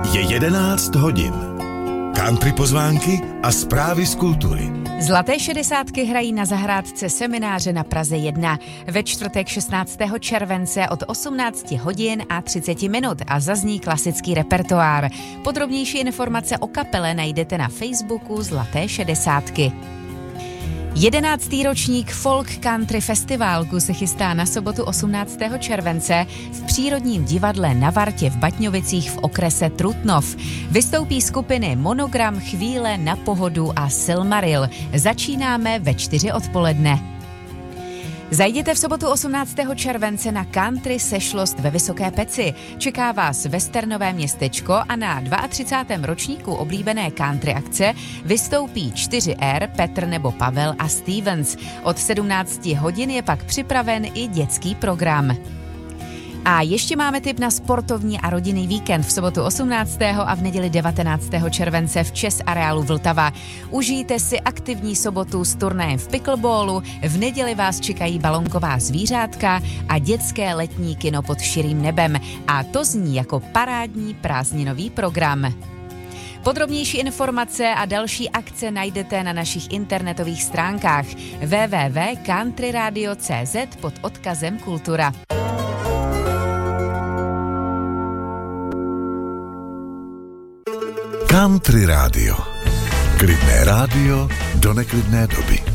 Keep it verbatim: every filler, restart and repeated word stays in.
Je jedenáct hodin. Country pozvánky a zprávy z kultury. Zlaté šedesátky hrají na zahrádce Semináře na Praze jedna ve čtvrtek šestnáctého července od osmnáct hodin a třicet minut a zazní klasický repertoár. Podrobnější informace o kapele najdete na Facebooku Zlaté šedesátky. Jedenáctý ročník Folk Country Festivalku se chystá na sobotu osmnáctého července v Přírodním divadle na Vartě v Baťňovicích v okrese Trutnov. Vystoupí skupiny Monogram, Chvíle, Na pohodu a Silmaril. Začínáme ve čtyři odpoledne. Zajděte v sobotu osmnáctého července na country sešlost ve Vysoké Peci. Čeká vás westernové městečko a na třicátém druhém ročníku oblíbené country akce vystoupí čtyři R, Petr nebo Pavel a Stevens. Od sedmnácti hodin je pak připraven i dětský program. A ještě máme tip na sportovní a rodinný víkend v sobotu osmnáctého a v neděli devatenáctého července v Chess areálu Vltava. Užijte si aktivní sobotu s turnajem v pickleballu, v neděli vás čekají balonková zvířátka a dětské letní kino pod širým nebem. A to zní jako parádní prázdninový program. Podrobnější informace a další akce najdete na našich internetových stránkách w w w tečka country radio tečka c z pod odkazem Kultura. Country rádio. Klidné rádio do neklidné doby.